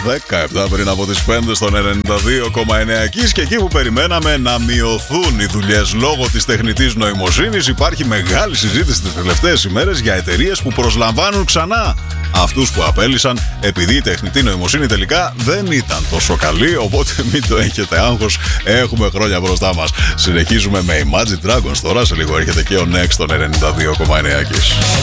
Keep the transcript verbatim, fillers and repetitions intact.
δεκαεπτά πριν από τις πέντε στον ενενήντα δύο κόμμα εννέα Kiss, και εκεί που περιμέναμε να μειωθούν οι δουλειές λόγω της τεχνητής νοημοσύνης, υπάρχει μεγάλη συζήτηση τις τελευταίες ημέρες για εταιρείες που προσλαμβάνουν ξανά αυτούς που απέλυσαν, επειδή η τεχνητή νοημοσύνη τελικά δεν ήταν τόσο καλή. Οπότε μην το έχετε άγχος, έχουμε χρόνια μπροστά μας. Συνεχίζουμε με Imagine Dragons τώρα, σε λίγο έρχεται και ο Next στον ενενήντα δύο κόμμα εννέα Kiss.